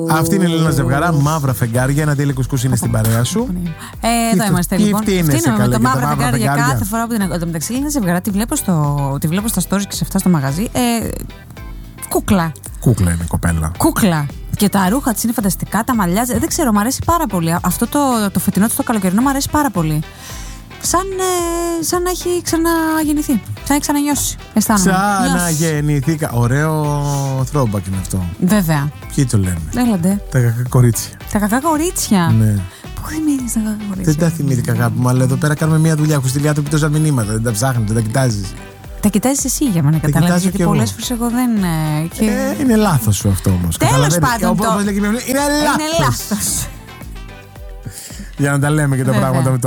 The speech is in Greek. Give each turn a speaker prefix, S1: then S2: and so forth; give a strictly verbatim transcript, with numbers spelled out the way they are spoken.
S1: Αυτή είναι η Ελένα Ζευγαρά, μαύρα φεγγάρια. Ένα τέλειο κουσκούς είναι στην παρέα σου.
S2: Ε, εδώ είμαστε λοιπόν.
S1: Αυτή είναι
S2: με τα μαύρα φεγγάρια κάθε φορά που την ακούω. Εν τω μεταξύ, η Ελένα Ζευγαρά τη βλέπω, στο, τη βλέπω στα stories και σε αυτά στο μαγαζί. Ε, κούκλα.
S1: Κούκλα είναι η κοπέλα.
S2: Κούκλα. Και τα ρούχα της είναι φανταστικά, τα μαλλιά. Δεν ξέρω, μου αρέσει πάρα πολύ. Αυτό το, το φετινό της το καλοκαιρινό μου αρέσει πάρα πολύ. Σαν, ε, σαν να έχει ξαναγεννηθεί. Σαν να έχει ξανανιώσει. Αισθάνομαι.
S1: Ξαναγεννηθεί. Ωραίο throwback είναι αυτό.
S2: Βέβαια.
S1: Ποιοι το λένε?
S2: Έλαντε.
S1: Τα κακά κορίτσια.
S2: Τα κακά κορίτσια.
S1: Ναι.
S2: Πού θυμήθηκες τα κακά κορίτσια?
S1: Δεν τα θυμήθηκα, αγάπη μου, αλλά εδώ πέρα κάνουμε μια δουλειά. Έχω στείλει άτομοι τόσα μηνύματα. Δεν τα ψάχνει, δεν τα κοιτάζει.
S2: Τα κοιτάζεις εσύ για να καταλάβεις, γιατί πολλές φορές εγώ δεν. Και...
S1: Ε, είναι λάθος σου αυτό όμως.
S2: Τέλος πάντων.
S1: Το... Είναι λάθος.
S2: Είναι λάθος.
S1: Για να τα λέμε και τα πράγματα με το